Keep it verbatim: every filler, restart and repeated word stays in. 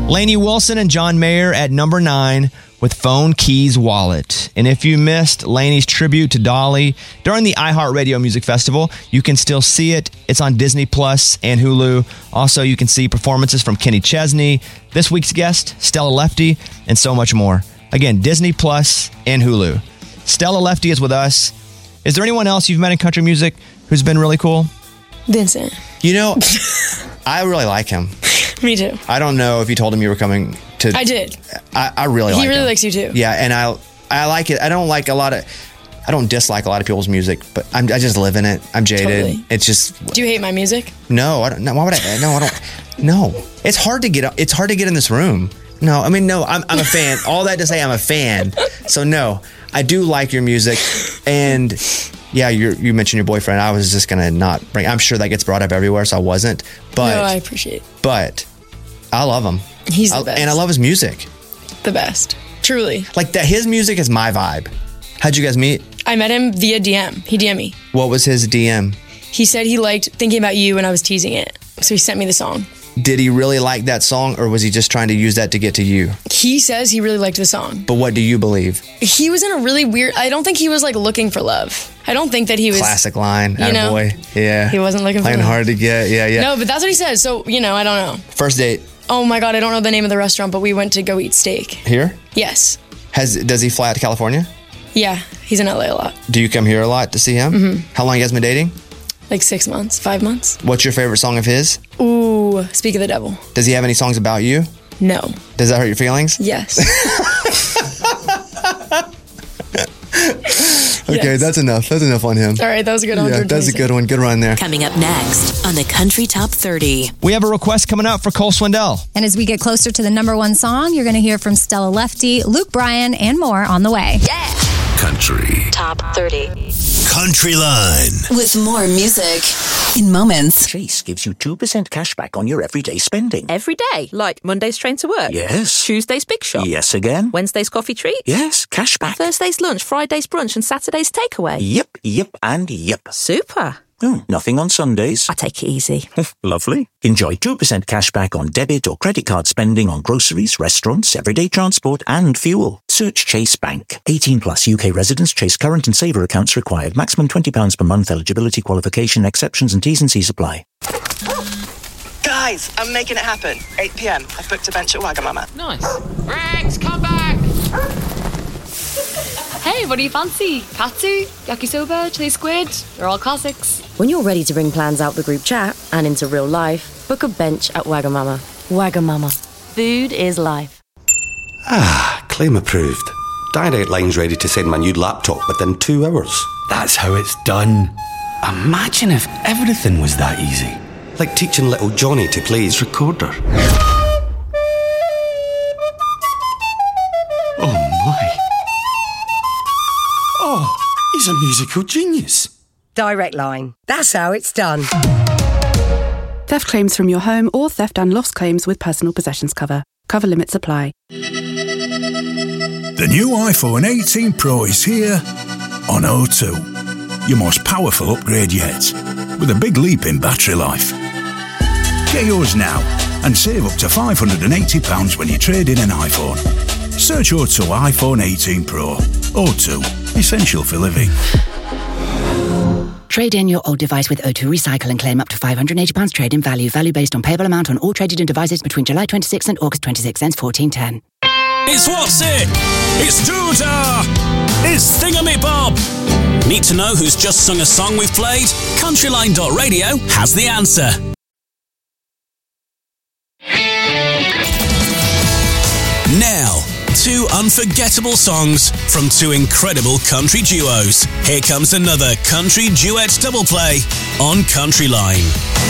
Lainey Wilson and John Mayer at number nine with Phone Keys Wallet. And if you missed Lainey's tribute to Dolly during the iHeartRadio Music Festival, you can still see it. It's on Disney Plus and Hulu. Also, you can see performances from Kenny Chesney, this week's guest, Stella Lefty, and so much more. Again, Disney Plus and Hulu. Stella Lefty is with us. Is there anyone else you've met in country music who's been really cool? Vincent. You know, I really like him. Me too. I don't know if you told him you were coming to... I did. I, I really he like him. He really likes you too. Yeah, and I I like it. I don't like a lot of... I don't dislike a lot of people's music, but I'm, I just live in it. I'm jaded. Totally. It's just... Do you hate my music? No, I don't. No, why would I? No, I don't. No. It's hard to get... It's hard to get in this room. No, I mean, no, I'm, I'm a fan. All that to say, I'm a fan. So no, I do like your music. And yeah, you're, you mentioned your boyfriend. I was just going to not bring... I'm sure that gets brought up everywhere, so I wasn't. But no, I appreciate it. But I love him. He's the I, best. And I love his music. The best. Truly. Like that, his music is my vibe. How'd you guys meet? I met him via D M. He D M'd me. What was his D M? He said he liked Thinking About You and I was teasing it. So he sent me the song. Did he really like that song, or was he just trying to use that to get to you? He says he really liked the song. But what do you believe? He was in a really weird... I don't think he was like looking for love. I don't think that he was... Classic line. You know? Boy. Yeah. He wasn't looking for Playing love. hard to get. Yeah, yeah. No, but that's what he says. So, you know, I don't know. First date. Oh my God, I don't know the name of the restaurant, but we went to go eat steak. Here? Yes. Has Does he fly out to California? Yeah, he's in L A a lot. Do you come here a lot to see him? Mm-hmm. How long you guys been dating? Like six months, five months. What's your favorite song of his? Ooh, Speak of the Devil. Does he have any songs about you? No. Does that hurt your feelings? Yes. Okay, Yes. that's enough. That's enough on him. All right, that was a good one. Yeah, that's a good one. Good run there. Coming up next on the Country Top thirty. We have a request coming up for Cole Swindell. And as we get closer to the number one song, you're going to hear from Stella Lefty, Luke Bryan, and more on the way. Yeah. Country Top thirty. Country Line. With more music in moments. Chase gives you two percent cash back on your everyday spending. Every day, like Monday's train to work. Yes. Tuesday's big shop. Yes again. Wednesday's coffee treat. Yes, cash back. Thursday's lunch, Friday's brunch, and Saturday's takeaway. Yep, yep, and yep. Super. Oh, nothing on Sundays. I take it easy. Lovely. Enjoy two percent cash back on debit or credit card spending on groceries, restaurants, everyday transport, and fuel. Search Chase Bank. eighteen plus U K residents. Chase current and saver accounts required. Maximum twenty pounds per month. Eligibility, qualification, exceptions, and T's and C's apply. Guys, I'm making it happen. eight p.m. I've booked a bench at Wagamama. Nice. Rex, come back! Hey, what do you fancy? Katsu, yakisoba, chili squid? They're all classics. When you're ready to bring plans out the group chat and into real life, book a bench at Wagamama. Wagamama. Food is life. Ah, claim approved. Direct Line's ready to send my new laptop within two hours. That's how it's done. Imagine if everything was that easy. Like teaching little Johnny to play his recorder. Oh my. Oh, he's a musical genius. Direct Line. That's how it's done. Theft claims from your home or theft and loss claims with personal possessions cover. Cover limits apply. The new iPhone eighteen Pro is here on O two. Your most powerful upgrade yet, with a big leap in battery life. Get yours now and save up to five hundred eighty pounds when you trade in an iPhone. Search O two iPhone eighteen Pro. O two. Essential for living. Trade in your old device with O two Recycle and claim up to five hundred eighty pounds trade-in value. Value based on payable amount on all traded in devices between July twenty-sixth and August twenty-sixth. Ends fourteen ten. It's What's It? It's Doodah! It's Thingamy-Bob! Need to know who's just sung a song we've played? Countryline dot radio has the answer. Now, two unforgettable songs from two incredible country duos. Here comes another country duet double play on Countryline.